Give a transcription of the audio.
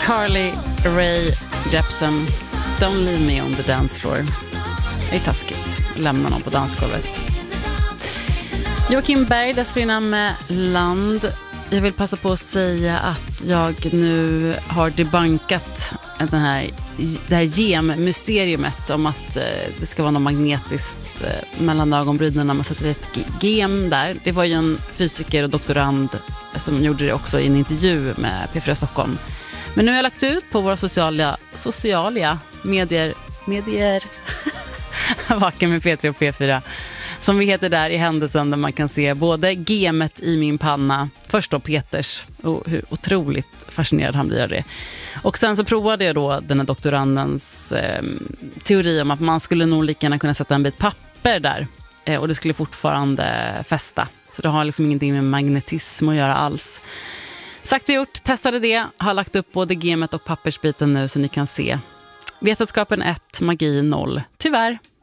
Carly Rae Jepsen, Don't leave me on the dance floor. Det är taskigt att lämna någon på dansgolvet. Joakim Berg dessförinnan med Land. Jag vill passa på att säga att jag nu har debunkat det här gem-mysteriumet om att det ska vara något magnetiskt mellan ögonbrynen när man sätter ett gem där. Det var ju en fysiker och doktorand som gjorde det också i en intervju med P4 Stockholm. Men nu har jag lagt ut på våra sociala medier Vaken med P3 och P4 som vi heter där i händelsen, där man kan se både gemet i min panna, först då Peters, och hur otroligt fascinerad han blir av det. Och sen så provade jag då den här doktorandens teori om att man skulle nog lika gärna kunna sätta en bit papper där och det skulle fortfarande fästa. Så det har liksom ingenting med magnetism att göra alls. Sagt och gjort, testade det, har lagt upp både gemet och pappersbiten nu så ni kan se. Vetenskapen 1, magi 0. Tyvärr.